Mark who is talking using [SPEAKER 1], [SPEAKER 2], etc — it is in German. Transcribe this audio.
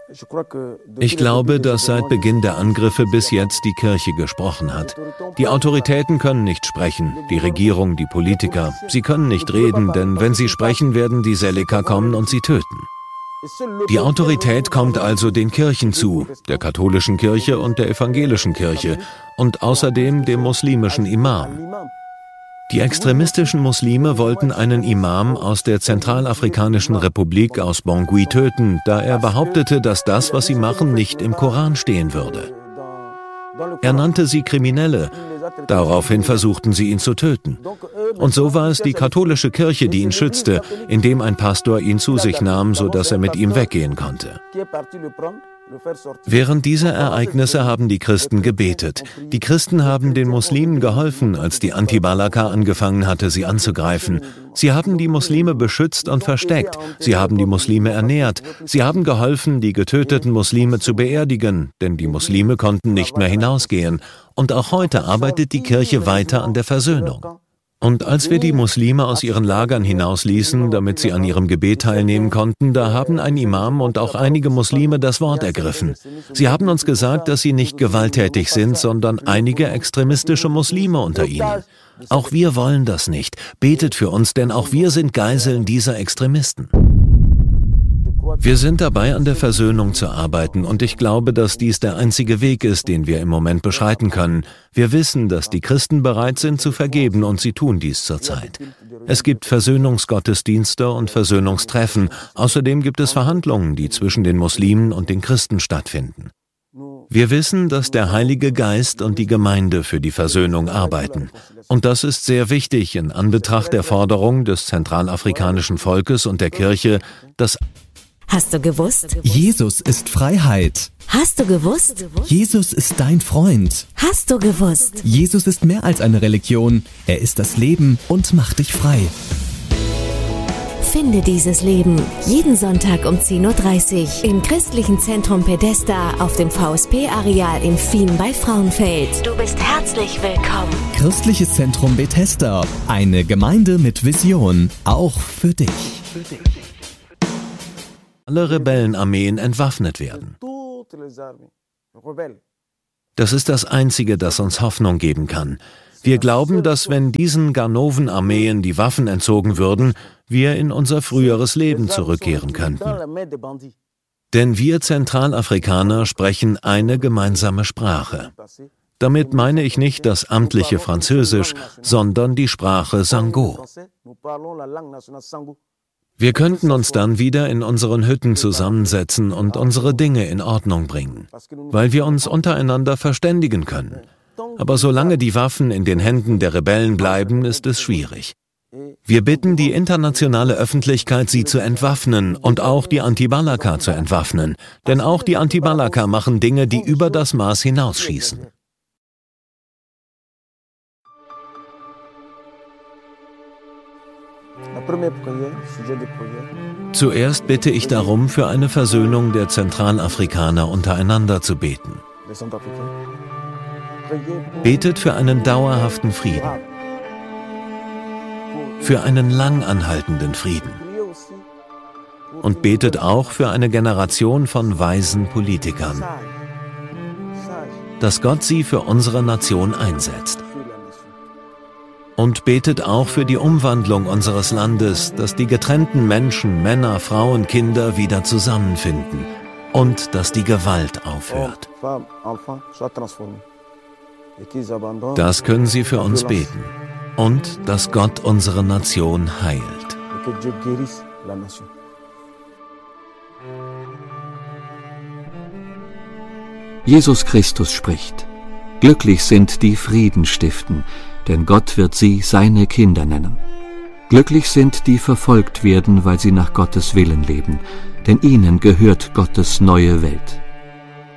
[SPEAKER 1] Ich glaube, dass seit Beginn der Angriffe bis jetzt die Kirche gesprochen hat. Die Autoritäten können nicht sprechen, die Regierung, die Politiker. Sie können nicht reden, denn wenn sie sprechen, werden die Seleka kommen und sie töten. Die Autorität kommt also den Kirchen zu, der katholischen Kirche und der evangelischen Kirche und außerdem dem muslimischen Imam. Die extremistischen Muslime wollten einen Imam aus der Zentralafrikanischen Republik aus Bangui töten, da er behauptete, dass das, was sie machen, nicht im Koran stehen würde. Er nannte sie Kriminelle. Daraufhin versuchten sie, ihn zu töten. Und so war es die katholische Kirche, die ihn schützte, indem ein Pastor ihn zu sich nahm, sodass er mit ihm weggehen konnte. Während dieser Ereignisse haben die Christen gebetet. Die Christen haben den Muslimen geholfen, als die Anti-Balaka angefangen hatte, sie anzugreifen. Sie haben die Muslime beschützt und versteckt. Sie haben die Muslime ernährt. Sie haben geholfen, die getöteten Muslime zu beerdigen, denn die Muslime konnten nicht mehr hinausgehen. Und auch heute arbeitet die Kirche weiter an der Versöhnung. Und als wir die Muslime aus ihren Lagern hinausließen, damit sie an ihrem Gebet teilnehmen konnten, da haben ein Imam und auch einige Muslime das Wort ergriffen. Sie haben uns gesagt, dass sie nicht gewalttätig sind, sondern einige extremistische Muslime unter ihnen. Auch wir wollen das nicht. Betet für uns, denn auch wir sind Geiseln dieser Extremisten. Wir sind dabei, an der Versöhnung zu arbeiten, und ich glaube, dass dies der einzige Weg ist, den wir im Moment beschreiten können. Wir wissen, dass die Christen bereit sind zu vergeben, und sie tun dies zurzeit. Es gibt Versöhnungsgottesdienste und Versöhnungstreffen. Außerdem gibt es Verhandlungen, die zwischen den Muslimen und den Christen stattfinden. Wir wissen, dass der Heilige Geist und die Gemeinde für die Versöhnung arbeiten. Und das ist sehr wichtig in Anbetracht der Forderung des zentralafrikanischen Volkes und der Kirche, dass
[SPEAKER 2] Hast du gewusst?
[SPEAKER 3] Jesus ist Freiheit.
[SPEAKER 2] Hast du gewusst?
[SPEAKER 3] Jesus ist dein Freund.
[SPEAKER 2] Hast du gewusst?
[SPEAKER 3] Jesus ist mehr als eine Religion. Er ist das Leben und macht dich frei.
[SPEAKER 2] Finde dieses Leben jeden Sonntag um 10:30 Uhr im Christlichen Zentrum Pedesta auf dem VSP-Areal in Fien bei Frauenfeld. Du bist herzlich willkommen.
[SPEAKER 3] Christliches Zentrum Bethesda. Eine Gemeinde mit Vision. Auch für dich.
[SPEAKER 1] alle Rebellenarmeen entwaffnet werden. Das ist das Einzige, das uns Hoffnung geben kann. Wir glauben, dass wenn diesen Ganoven-Armeen die Waffen entzogen würden, wir in unser früheres Leben zurückkehren könnten. Denn wir Zentralafrikaner sprechen eine gemeinsame Sprache. Damit meine ich nicht das amtliche Französisch, sondern die Sprache Sango. Wir könnten uns dann wieder in unseren Hütten zusammensetzen und unsere Dinge in Ordnung bringen, weil wir uns untereinander verständigen können. Aber solange die Waffen in den Händen der Rebellen bleiben, ist es schwierig. Wir bitten die internationale Öffentlichkeit, sie zu entwaffnen und auch die Anti-Balaka zu entwaffnen. Denn auch die Anti-Balaka machen Dinge, die über das Maß hinausschießen. Zuerst bitte ich darum, für eine Versöhnung der Zentralafrikaner untereinander zu beten. Betet für einen dauerhaften Frieden. Für einen lang anhaltenden Frieden. Und betet auch für eine Generation von weisen Politikern, dass Gott sie für unsere Nation einsetzt. Und betet auch für die Umwandlung unseres Landes, dass die getrennten Menschen, Männer, Frauen, Kinder wieder zusammenfinden und dass die Gewalt aufhört. Das können Sie für uns beten. Und dass Gott unsere Nation heilt.
[SPEAKER 4] Jesus Christus spricht: Glücklich sind die Frieden stiften, denn Gott wird sie seine Kinder nennen. Glücklich sind die verfolgt werden, weil sie nach Gottes Willen leben, denn ihnen gehört Gottes neue Welt.